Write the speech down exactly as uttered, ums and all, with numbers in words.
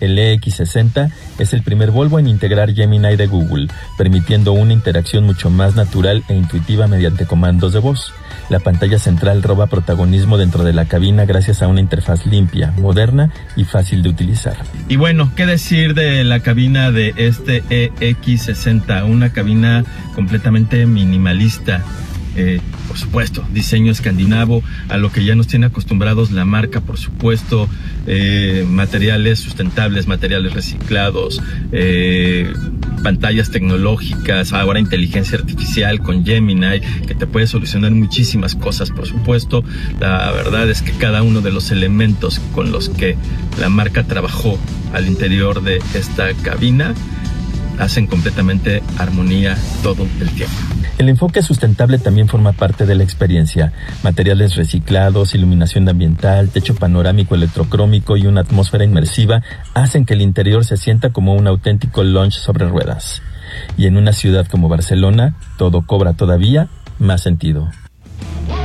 El E X sesenta es el primer Volvo en integrar Gemini de Google, permitiendo una interacción mucho más natural e intuitiva mediante comandos de voz. La pantalla central roba protagonismo dentro de la cabina gracias a una interfaz limpia, moderna y fácil de utilizar. Y bueno, ¿qué decir de la cabina de este E X sesenta? Una cabina completamente minimalista. Eh, por supuesto, diseño escandinavo, a lo que ya nos tiene acostumbrados la marca, por supuesto, eh, materiales sustentables, materiales reciclados, eh, pantallas tecnológicas, ahora inteligencia artificial con Gemini, que te puede solucionar muchísimas cosas, por supuesto. La verdad es que cada uno de los elementos con los que la marca trabajó al interior de esta cabina hacen completamente armonía todo el tiempo. El enfoque sustentable también forma parte de la experiencia. Materiales reciclados, iluminación ambiental, techo panorámico electrocrómico y una atmósfera inmersiva hacen que el interior se sienta como un auténtico lounge sobre ruedas. Y en una ciudad como Barcelona, todo cobra todavía más sentido.